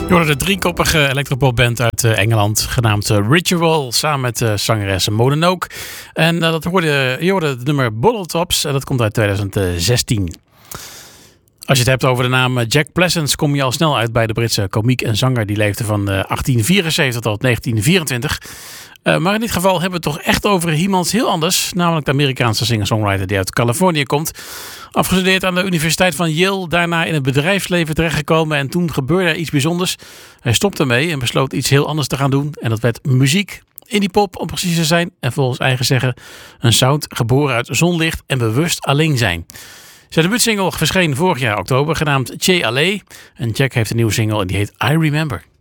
Je hoorde de driekoppige electropopband uit Engeland, genaamd Ritual, samen met zangeres Modenoke. En je hoorde het nummer Bottle Tops en dat komt uit 2016. Als je het hebt over de naam Jack Pleasance, kom je al snel uit bij de Britse komiek en zanger. Die leefde van 1874 tot 1924. Maar in dit geval hebben we het toch echt over iemand heel anders. Namelijk de Amerikaanse singer-songwriter die uit Californië komt. Afgestudeerd aan de Universiteit van Yale. Daarna in het bedrijfsleven terechtgekomen. En toen gebeurde er iets bijzonders. Hij stopte ermee en besloot iets heel anders te gaan doen. En dat werd muziek. Indie pop om precies te zijn. En volgens eigen zeggen een sound geboren uit zonlicht en bewust alleen zijn. Zijn debuutsingle verscheen vorig jaar oktober, genaamd Che Alley. En Jack heeft een nieuwe single en die heet I Remember.